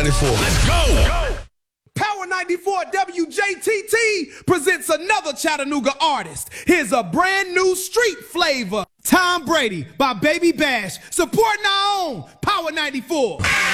94. Let's go. Power 94 WJTT presents another Chattanooga artist. Here's a brand new street flavor. Tom Brady by Baby Bash. Supporting our own Power 94.